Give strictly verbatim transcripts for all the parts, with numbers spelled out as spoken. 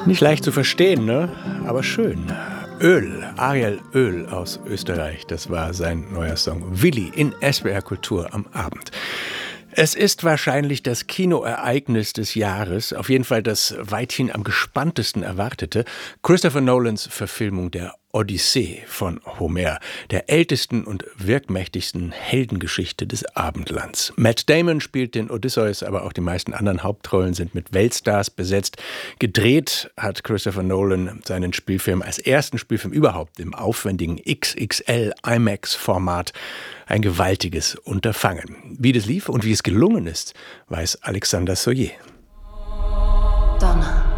Nicht leicht zu verstehen, ne? Aber schön. Öl, Ariel Öl aus Österreich, das war sein neuer Song. Willi in S W R Kultur am Abend. Es ist wahrscheinlich das Kinoereignis des Jahres, auf jeden Fall das weithin am gespanntesten erwartete, Christopher Nolans Verfilmung der Odyssee von Homer, der ältesten und wirkmächtigsten Heldengeschichte des Abendlands. Matt Damon spielt den Odysseus, aber auch die meisten anderen Hauptrollen sind mit Weltstars besetzt. Gedreht hat Christopher Nolan seinen Spielfilm als ersten Spielfilm überhaupt im aufwendigen X X L IMAX-Format. Ein gewaltiges Unterfangen. Wie das lief und wie es gelungen ist, weiß Alexander Soyer. Donner.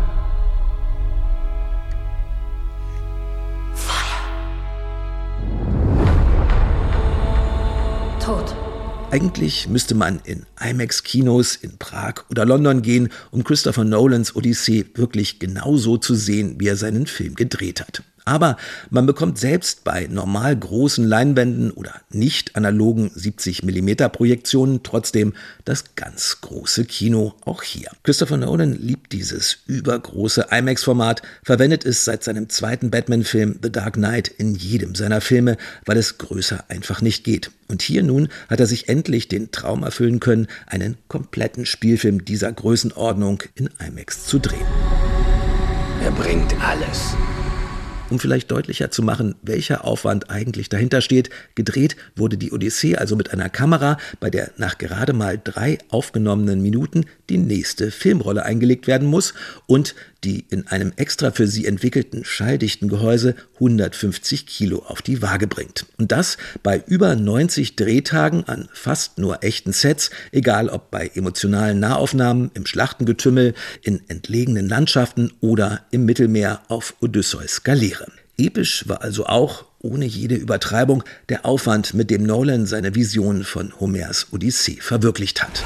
Tod. Eigentlich müsste man in IMAX-Kinos in Prag oder London gehen, um Christopher Nolans Odyssee wirklich genauso zu sehen, wie er seinen Film gedreht hat. Aber man bekommt selbst bei normal großen Leinwänden oder nicht analogen siebzig Millimeter Projektionen trotzdem das ganz große Kino auch hier. Christopher Nolan liebt dieses übergroße IMAX-Format, verwendet es seit seinem zweiten Batman-Film The Dark Knight in jedem seiner Filme, weil es größer einfach nicht geht. Und hier nun hat er sich endlich den Traum erfüllen können, einen kompletten Spielfilm dieser Größenordnung in IMAX zu drehen. Er bringt alles. Um vielleicht deutlicher zu machen, welcher Aufwand eigentlich dahinter steht, gedreht wurde die Odyssee also mit einer Kamera, bei der nach gerade mal drei aufgenommenen Minuten die nächste Filmrolle eingelegt werden muss und die in einem extra für sie entwickelten schalldichten Gehäuse hundertfünfzig Kilo auf die Waage bringt. Und das bei über neunzig Drehtagen an fast nur echten Sets, egal ob bei emotionalen Nahaufnahmen, im Schlachtengetümmel, in entlegenen Landschaften oder im Mittelmeer auf Odysseus Galeere. Episch war also auch, ohne jede Übertreibung, der Aufwand, mit dem Nolan seine Vision von Homers Odyssee verwirklicht hat.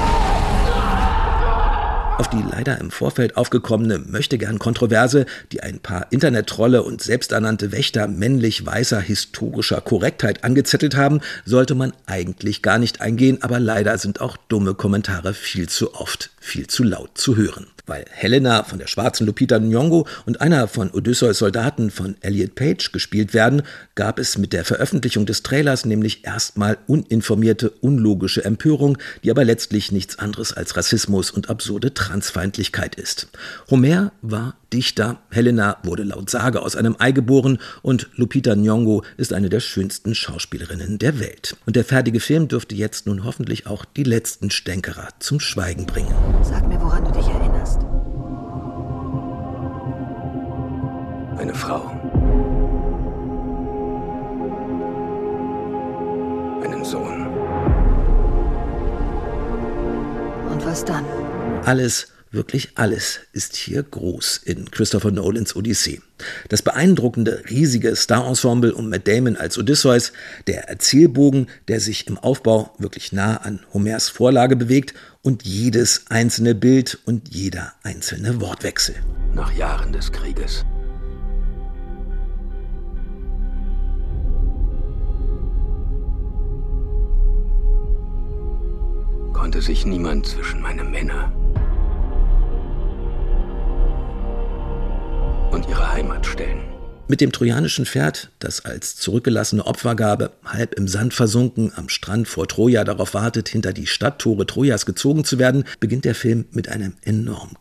Auf die leider im Vorfeld aufgekommene Möchtegern-Kontroverse, die ein paar Internettrolle und selbsternannte Wächter männlich-weißer historischer Korrektheit angezettelt haben, sollte man eigentlich gar nicht eingehen, aber leider sind auch dumme Kommentare viel zu oft, viel zu laut zu hören. Weil Helena von der schwarzen Lupita Nyong'o und einer von Odysseus Soldaten von Elliot Page gespielt werden, gab es mit der Veröffentlichung des Trailers nämlich erstmal uninformierte, unlogische Empörung, die aber letztlich nichts anderes als Rassismus und absurde Transfeindlichkeit ist. Homer war Dichter, Helena wurde laut Sage aus einem Ei geboren und Lupita Nyong'o ist eine der schönsten Schauspielerinnen der Welt. Und der fertige Film dürfte jetzt nun hoffentlich auch die letzten Stänkerer zum Schweigen bringen. Sag mir, woran du dich erinnerst. Eine Frau. Einen Sohn. Und was dann? Alles, wirklich alles ist hier groß in Christopher Nolans Odyssee. Das beeindruckende, riesige Star-Ensemble um Matt Damon als Odysseus, der Erzählbogen, der sich im Aufbau wirklich nah an Homers Vorlage bewegt und jedes einzelne Bild und jeder einzelne Wortwechsel. Nach Jahren des Krieges. Konnte sich niemand zwischen meine Männer und ihre Heimat stellen. Mit dem trojanischen Pferd, das als zurückgelassene Opfergabe halb im Sand versunken am Strand vor Troja darauf wartet, hinter die Stadttore Trojas gezogen zu werden, beginnt der Film mit einem enorm